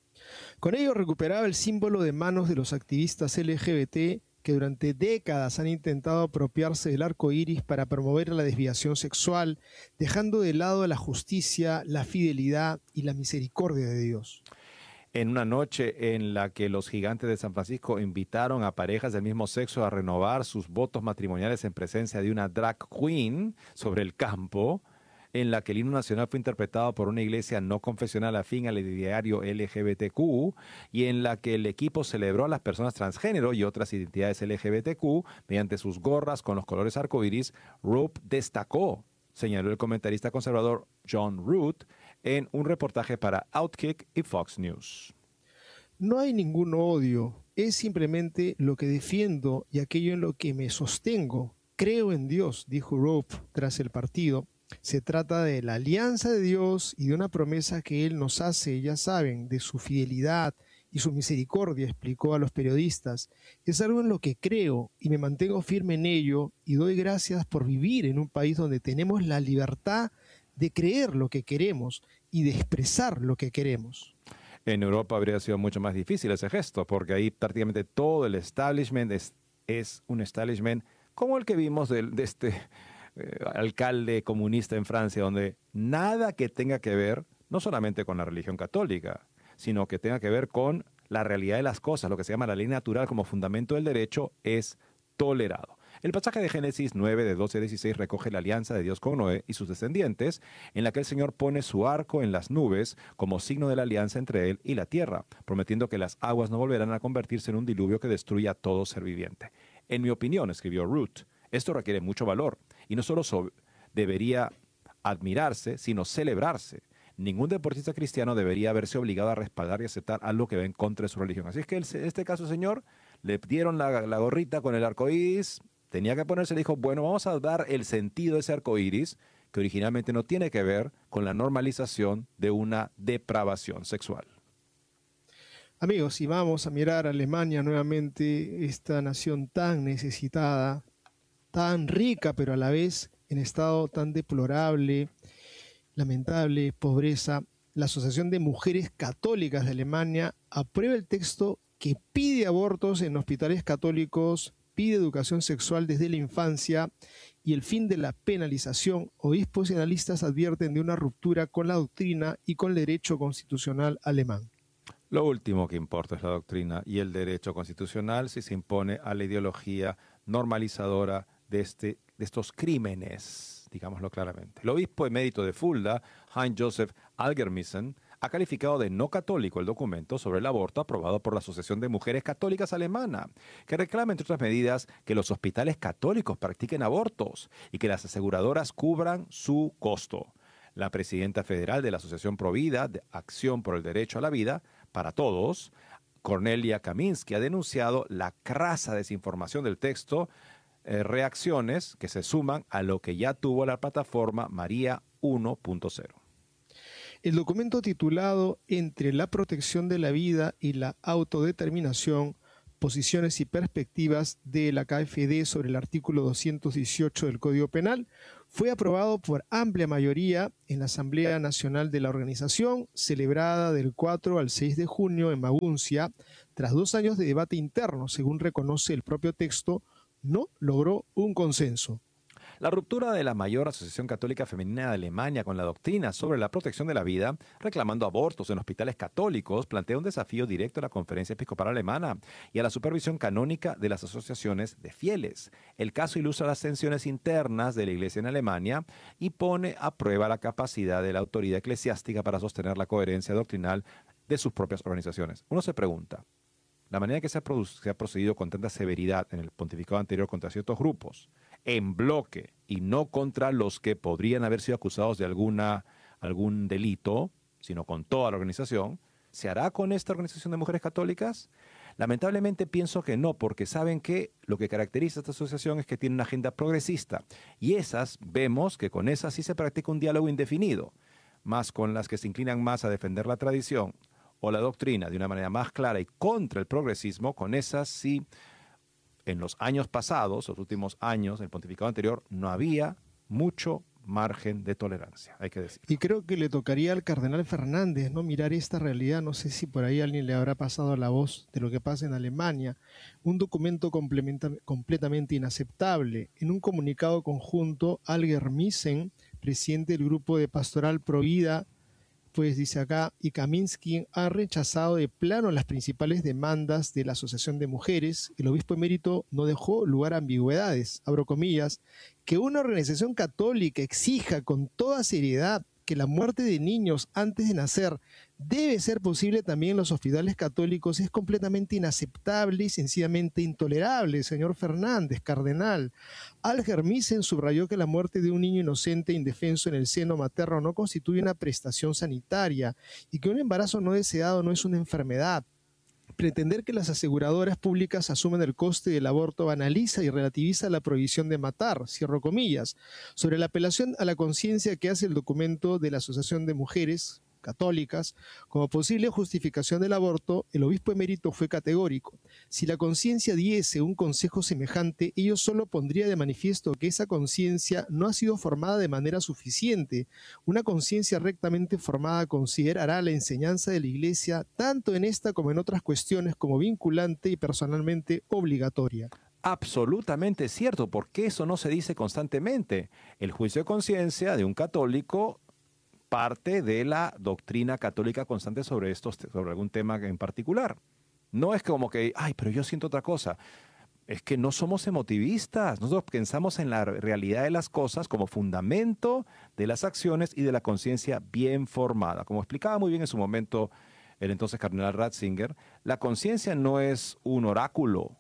[SPEAKER 1] Con ello recuperaba el símbolo de manos de los activistas LGBT que durante décadas han intentado apropiarse del arco iris para promover la desviación sexual, dejando de lado la justicia, la fidelidad y la misericordia de Dios.
[SPEAKER 2] En una noche en la que los Gigantes de San Francisco invitaron a parejas del mismo sexo a renovar sus votos matrimoniales en presencia de una drag queen sobre el campo, en la que el himno nacional fue interpretado por una iglesia no confesional afín al ideario LGBTQ y en la que el equipo celebró a las personas transgénero y otras identidades LGBTQ mediante sus gorras con los colores arcoíris, Roop destacó, señaló el comentarista conservador John Root en un reportaje para Outkick y Fox News.
[SPEAKER 1] No hay ningún odio, es simplemente lo que defiendo y aquello en lo que me sostengo. Creo en Dios, dijo Roop tras el partido. Se trata de la alianza de Dios y de una promesa que Él nos hace, ya saben, de su fidelidad y su misericordia, explicó a los periodistas. Es algo en lo que creo y me mantengo firme en ello y doy gracias por vivir en un país donde tenemos la libertad de creer lo que queremos y de expresar lo que queremos.
[SPEAKER 2] En Europa habría sido mucho más difícil ese gesto, porque ahí prácticamente todo el establishment es un establishment como el que vimos de este alcalde comunista en Francia, donde nada que tenga que ver, no solamente con la religión católica, sino que tenga que ver con la realidad de las cosas, lo que se llama la ley natural como fundamento del derecho, es tolerado. El pasaje de Génesis 9, de 12 a 16, recoge la alianza de Dios con Noé y sus descendientes, en la que el Señor pone su arco en las nubes como signo de la alianza entre Él y la tierra, prometiendo que las aguas no volverán a convertirse en un diluvio que destruya a todo ser viviente. En mi opinión, escribió Root, esto requiere mucho valor y no solo debería admirarse, sino celebrarse. Ningún deportista cristiano debería verse obligado a respaldar y aceptar algo que va en contra de su religión. Así es que en este caso, señor, le dieron la gorrita con el arcoíris, tenía que ponerse, le dijo, bueno, vamos a dar el sentido de ese arcoíris, que originalmente no tiene que ver con la normalización de una depravación sexual.
[SPEAKER 1] Amigos, y vamos a mirar a Alemania nuevamente, esta nación tan necesitada, tan rica, pero a la vez en estado tan deplorable, lamentable, pobreza. La Asociación de Mujeres Católicas de Alemania aprueba el texto que pide abortos en hospitales católicos, pide educación sexual desde la infancia y el fin de la penalización, obispos y analistas advierten de una ruptura con la doctrina y con el derecho constitucional alemán.
[SPEAKER 2] Lo último que importa es la doctrina y el derecho constitucional si se impone a la ideología normalizadora de estos crímenes, digámoslo claramente. El obispo emérito de Fulda, Heinz-Josef Algermissen, ha calificado de no católico el documento sobre el aborto aprobado por la Asociación de Mujeres Católicas Alemana, que reclama, entre otras medidas, que los hospitales católicos practiquen abortos y que las aseguradoras cubran su costo. La presidenta federal de la Asociación Provida de Acción por el Derecho a la Vida para Todos, Cornelia Kaminski, ha denunciado la crasa desinformación del texto, reacciones que se suman a lo que ya tuvo la plataforma María 1.0.
[SPEAKER 1] El documento titulado Entre la protección de la vida y la autodeterminación, posiciones y perspectivas de la KFD sobre el artículo 218 del Código Penal fue aprobado por amplia mayoría en la Asamblea Nacional de la organización, celebrada del 4 al 6 de junio en Maguncia. Tras 2 años de debate interno, según reconoce el propio texto, no logró un consenso.
[SPEAKER 2] La ruptura de la mayor asociación católica femenina de Alemania con la doctrina sobre la protección de la vida, reclamando abortos en hospitales católicos, plantea un desafío directo a la Conferencia Episcopal Alemana y a la supervisión canónica de las asociaciones de fieles. El caso ilustra las tensiones internas de la Iglesia en Alemania y pone a prueba la capacidad de la autoridad eclesiástica para sostener la coherencia doctrinal de sus propias organizaciones. Uno se pregunta, la manera en que se ha procedido con tanta severidad en el pontificado anterior contra ciertos grupos, en bloque y no contra los que podrían haber sido acusados de algún delito, sino con toda la organización, ¿se hará con esta organización de mujeres católicas? Lamentablemente pienso que no, porque saben que lo que caracteriza a esta asociación es que tiene una agenda progresista y vemos que con esas sí se practica un diálogo indefinido, más con las que se inclinan más a defender la tradición o la doctrina de una manera más clara y contra el progresismo, con esas sí. En los años pasados, los últimos años, el pontificado anterior, no había mucho margen de tolerancia, hay que decir.
[SPEAKER 1] Y creo que le tocaría al cardenal Fernández, ¿no?, mirar esta realidad. No sé si por ahí alguien le habrá pasado la voz de lo que pasa en Alemania. Un documento completamente inaceptable. En un comunicado conjunto, Algermissen, presidente del grupo de Pastoral Provida, pues dice acá, y Kaminski ha rechazado de plano las principales demandas de la Asociación de Mujeres. El obispo emérito no dejó lugar a ambigüedades, abro comillas, que una organización católica exija con toda seriedad que la muerte de niños antes de nacer debe ser posible también en los hospitales católicos es completamente inaceptable y sencillamente intolerable, señor Fernández, cardenal. Algermissen subrayó que la muerte de un niño inocente e indefenso en el seno materno no constituye una prestación sanitaria y que un embarazo no deseado no es una enfermedad. Pretender que las aseguradoras públicas asumen el coste del aborto banaliza y relativiza la prohibición de matar, cierro comillas. Sobre la apelación a la conciencia que hace el documento de la Asociación de Mujeres Católicas como posible justificación del aborto, el obispo emérito fue categórico. Si la conciencia diese un consejo semejante, ello solo pondría de manifiesto que esa conciencia no ha sido formada de manera suficiente. Una conciencia rectamente formada considerará la enseñanza de la Iglesia, tanto en esta como en otras cuestiones, como vinculante y personalmente obligatoria.
[SPEAKER 2] Absolutamente cierto, porque eso no se dice constantemente. El juicio de conciencia de un católico parte de la doctrina católica constante sobre algún tema en particular. No es como que, pero yo siento otra cosa. Es que no somos emotivistas. Nosotros pensamos en la realidad de las cosas como fundamento de las acciones y de la conciencia bien formada. Como explicaba muy bien en su momento el entonces cardenal Ratzinger, la conciencia no es un oráculo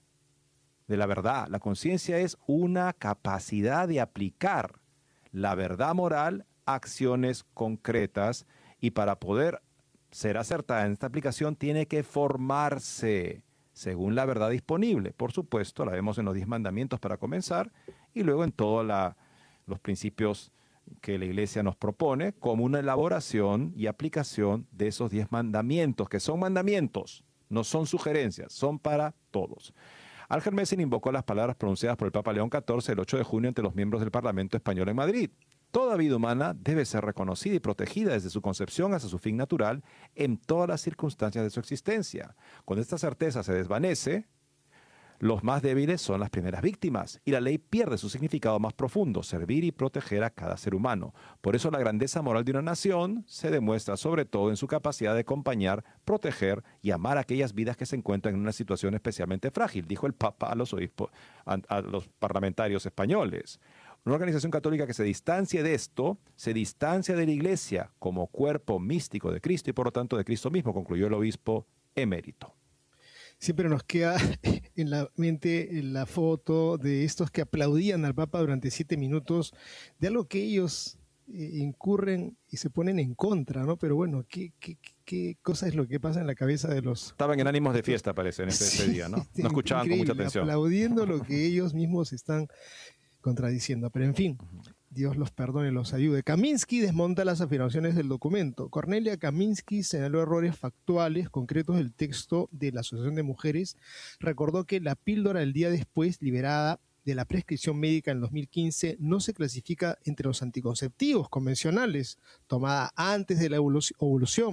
[SPEAKER 2] de la verdad. La conciencia es una capacidad de aplicar la verdad moral acciones concretas, y para poder ser acertada en esta aplicación tiene que formarse según la verdad disponible. Por supuesto, la vemos en los 10 mandamientos para comenzar y luego en todos los principios que la Iglesia nos propone como una elaboración y aplicación de esos 10 mandamientos, que son mandamientos, no son sugerencias, son para todos. Algermissen invocó las palabras pronunciadas por el Papa León XIV el 8 de junio ante los miembros del Parlamento español en Madrid. Toda vida humana debe ser reconocida y protegida desde su concepción hasta su fin natural en todas las circunstancias de su existencia. Cuando esta certeza se desvanece, los más débiles son las primeras víctimas y la ley pierde su significado más profundo, servir y proteger a cada ser humano. Por eso la grandeza moral de una nación se demuestra sobre todo en su capacidad de acompañar, proteger y amar a aquellas vidas que se encuentran en una situación especialmente frágil, dijo el Papa a los obispos, a los parlamentarios españoles. Una organización católica que se distancie de esto, se distancia de la Iglesia como cuerpo místico de Cristo y por lo tanto de Cristo mismo, concluyó el obispo emérito.
[SPEAKER 1] Siempre nos queda en la mente la foto de estos que aplaudían al Papa durante 7 minutos de algo que ellos incurren y se ponen en contra, ¿no? Pero bueno, ¿qué cosa es lo que pasa en la cabeza de los...
[SPEAKER 2] Estaban en ánimos de fiesta, parece, en ese día, ¿no? No escuchaban con mucha atención.
[SPEAKER 1] Aplaudiendo lo que ellos mismos están contradiciendo. Pero en fin, Dios los perdone y los ayude. Kaminsky desmonta las afirmaciones del documento. Cornelia Kaminsky señaló errores factuales concretos del texto de la Asociación de Mujeres. Recordó que la píldora el día después, liberada de la prescripción médica en 2015, no se clasifica entre los anticonceptivos convencionales, tomada antes de la ovulación.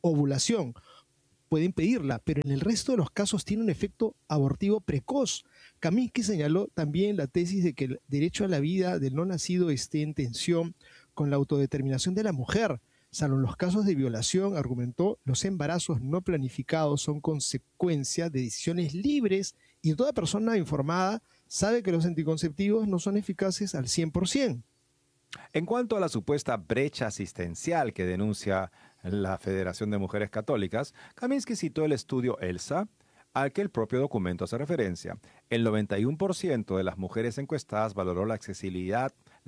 [SPEAKER 1] Puede impedirla, pero en el resto de los casos tiene un efecto abortivo precoz. Kaminsky señaló también la tesis de que el derecho a la vida del no nacido esté en tensión con la autodeterminación de la mujer. Salvo en los casos de violación, argumentó, los embarazos no planificados son consecuencia de decisiones libres y toda persona informada sabe que los anticonceptivos no son eficaces al 100%.
[SPEAKER 2] En cuanto a la supuesta brecha asistencial que denuncia la Federación de Mujeres Católicas, Kaminsky citó el estudio ELSA, al que el propio documento hace referencia. El 91% de las mujeres encuestadas valoró la accesibilidad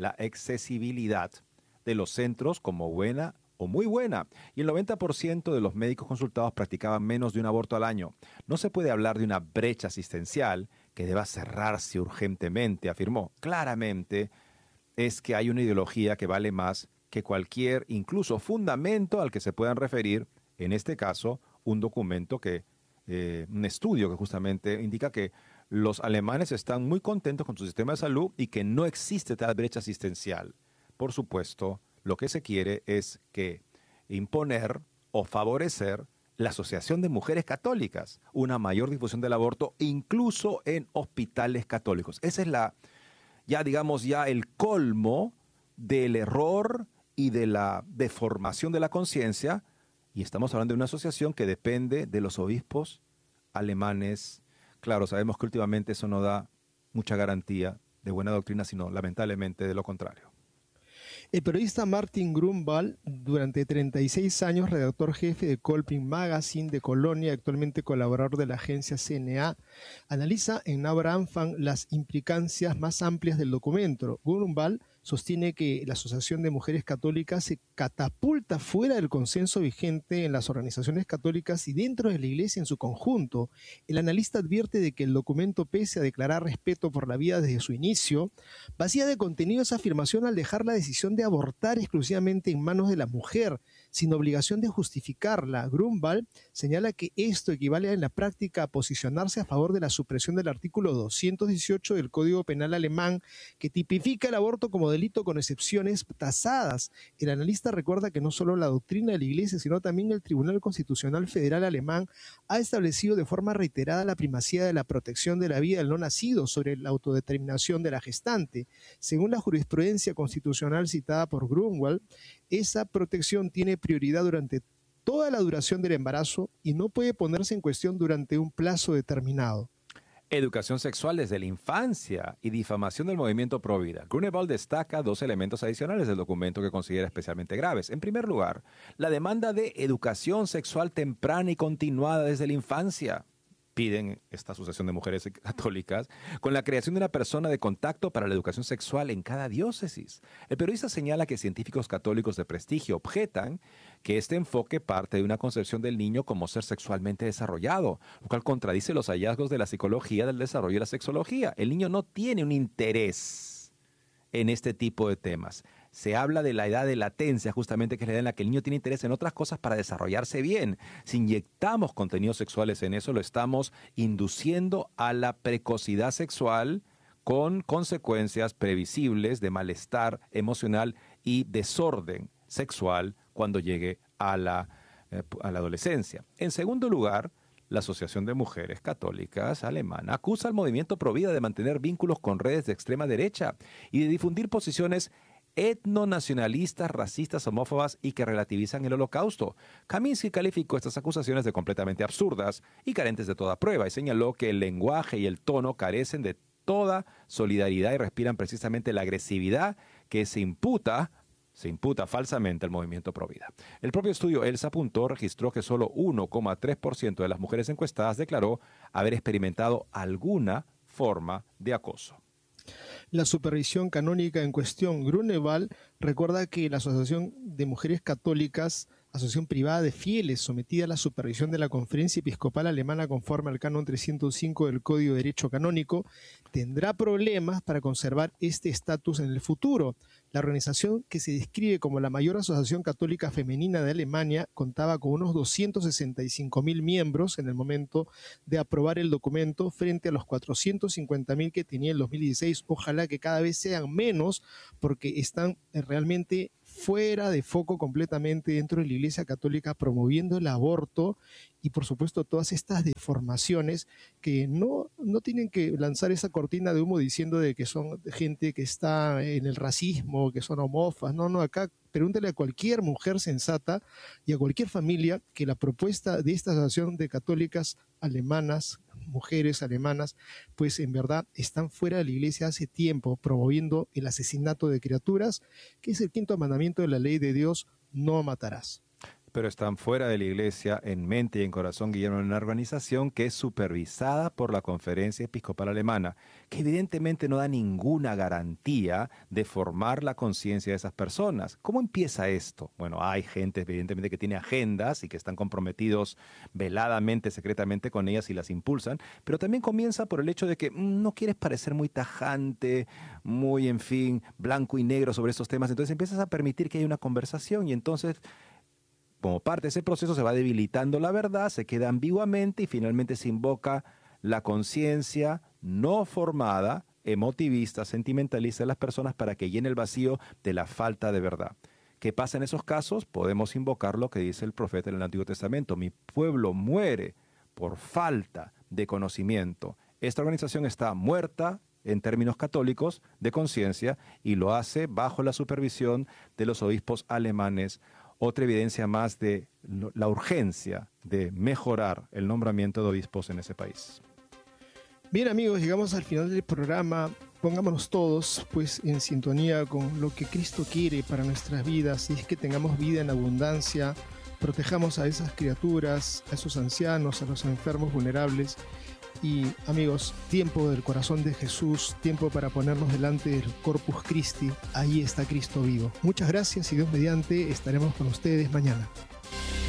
[SPEAKER 2] de los centros como buena o muy buena, y el 90% de los médicos consultados practicaban menos de un aborto al año. No se puede hablar de una brecha asistencial que deba cerrarse urgentemente, afirmó. Claramente es que hay una ideología que vale más que cualquier, incluso fundamento al que se puedan referir, en este caso, un documento un estudio que justamente indica que los alemanes están muy contentos con su sistema de salud y que no existe tal brecha asistencial. Por supuesto, lo que se quiere es que imponer o favorecer la Asociación de Mujeres Católicas, una mayor difusión del aborto, incluso en hospitales católicos. Esa es ya el colmo del error y de la deformación de la conciencia, y estamos hablando de una asociación que depende de los obispos alemanes. Claro, sabemos que últimamente eso no da mucha garantía de buena doctrina, sino lamentablemente de lo contrario.
[SPEAKER 1] El periodista Martin Grunwald, durante 36 años redactor jefe de Kolping Magazine de Colonia, actualmente colaborador de la agencia CNA, analiza en Abraham Fan las implicancias más amplias del documento. Grunwald sostiene que la Asociación de Mujeres Católicas se catapulta fuera del consenso vigente en las organizaciones católicas y dentro de la Iglesia en su conjunto. El analista advierte de que el documento, pese a declarar respeto por la vida desde su inicio, vacía de contenido esa afirmación al dejar la decisión de abortar exclusivamente en manos de la mujer, sin obligación de justificarla. Grunwald señala que esto equivale en la práctica a posicionarse a favor de la supresión del artículo 218 del Código Penal alemán, que tipifica el aborto como delito con excepciones tasadas. El analista recuerda que no solo la doctrina de la Iglesia, sino también el Tribunal Constitucional Federal alemán ha establecido de forma reiterada la primacía de la protección de la vida del no nacido sobre la autodeterminación de la gestante. Según la jurisprudencia constitucional citada por Grunwald, esa protección tiene prioridad durante toda la duración del embarazo y no puede ponerse en cuestión durante un plazo determinado.
[SPEAKER 2] Educación sexual desde la infancia y difamación del movimiento pro vida. Grunewald destaca 2 elementos adicionales del documento que considera especialmente graves. En primer lugar, la demanda de educación sexual temprana y continuada desde la infancia. Piden esta Asociación de Mujeres Católicas con la creación de una persona de contacto para la educación sexual en cada diócesis. El periodista señala que científicos católicos de prestigio objetan que este enfoque parte de una concepción del niño como ser sexualmente desarrollado, lo cual contradice los hallazgos de la psicología del desarrollo y la sexología. El niño no tiene un interés en este tipo de temas. Se habla de la edad de latencia, justamente, que es la edad en la que el niño tiene interés en otras cosas para desarrollarse bien. Si inyectamos contenidos sexuales en eso, lo estamos induciendo a la precocidad sexual con consecuencias previsibles de malestar emocional y desorden sexual cuando llegue a la adolescencia. En segundo lugar, la Asociación de Mujeres Católicas Alemana acusa al movimiento Provida de mantener vínculos con redes de extrema derecha y de difundir posiciones etnonacionalistas, racistas, homófobas y que relativizan el Holocausto. Kaminsky calificó estas acusaciones de completamente absurdas y carentes de toda prueba y señaló que el lenguaje y el tono carecen de toda solidaridad y respiran precisamente la agresividad que se imputa falsamente al movimiento Provida. El propio estudio ELSA apuntó registró que solo 1,3% de las mujeres encuestadas declaró haber experimentado alguna forma de acoso.
[SPEAKER 1] La supervisión canónica en cuestión, Grunewald, recuerda que la Asociación de Mujeres Católicas, asociación privada de fieles sometida a la supervisión de la Conferencia Episcopal Alemana conforme al canon 305 del Código de Derecho Canónico, tendrá problemas para conservar este estatus en el futuro. La organización, que se describe como la mayor asociación católica femenina de Alemania, contaba con unos 265.000 miembros en el momento de aprobar el documento frente a los 450.000 que tenía en 2016. Ojalá que cada vez sean menos, porque están realmente fuera de foco completamente dentro de la Iglesia Católica, promoviendo el aborto y por supuesto todas estas deformaciones que no tienen que lanzar esa cortina de humo diciendo de que son gente que está en el racismo, que son homófobas. No, acá pregúntale a cualquier mujer sensata y a cualquier familia que la propuesta de esta asociación de católicas alemanas, mujeres alemanas, pues en verdad están fuera de la iglesia hace tiempo, promoviendo el asesinato de criaturas, que es el quinto mandamiento de la ley de Dios: no matarás.
[SPEAKER 2] Pero están fuera de la iglesia en mente y en corazón, Guillermo, en una organización que es supervisada por la Conferencia Episcopal Alemana, que evidentemente no da ninguna garantía de formar la conciencia de esas personas. ¿Cómo empieza esto? Bueno, hay gente evidentemente que tiene agendas y que están comprometidos veladamente, secretamente con ellas y las impulsan, pero también comienza por el hecho de que no quieres parecer muy tajante, muy, en fin, blanco y negro sobre estos temas, entonces empiezas a permitir que haya una conversación y entonces, como parte de ese proceso, se va debilitando la verdad, se queda ambiguamente y finalmente se invoca la conciencia no formada, emotivista, sentimentalista de las personas para que llene el vacío de la falta de verdad. ¿Qué pasa en esos casos? Podemos invocar lo que dice el profeta en el Antiguo Testamento: mi pueblo muere por falta de conocimiento. Esta organización está muerta en términos católicos de conciencia y lo hace bajo la supervisión de los obispos alemanes. Otra evidencia más de la urgencia de mejorar el nombramiento de obispos en ese país.
[SPEAKER 1] Bien, amigos, llegamos al final del programa. Pongámonos todos pues en sintonía con lo que Cristo quiere para nuestras vidas, y es que tengamos vida en abundancia, protejamos a esas criaturas, a esos ancianos, a los enfermos vulnerables. Y amigos, tiempo del corazón de Jesús, tiempo para ponernos delante del Corpus Christi. Ahí está Cristo vivo. Muchas gracias y Dios mediante estaremos con ustedes mañana.